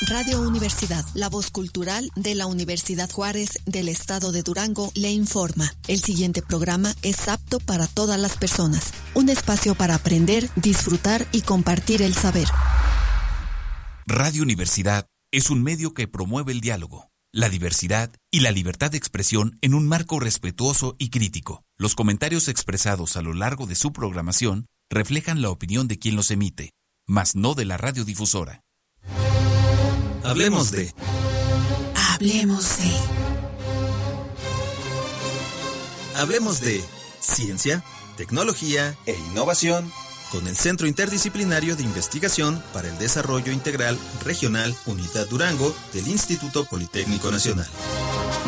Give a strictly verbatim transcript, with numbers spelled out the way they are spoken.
Radio Universidad, la voz cultural de la Universidad Juárez del Estado de Durango, le informa. El siguiente programa es apto para todas las personas. Un espacio para aprender, disfrutar y compartir el saber. Radio Universidad es un medio que promueve el diálogo, la diversidad y la libertad de expresión en un marco respetuoso y crítico. Los comentarios expresados a lo largo de su programación reflejan la opinión de quien los emite, mas no de la radiodifusora. Hablemos de... Hablemos de... Hablemos de ciencia, tecnología e innovación con el Centro Interdisciplinario de Investigación para el Desarrollo Integral Regional Unidad Durango del Instituto Politécnico Nacional.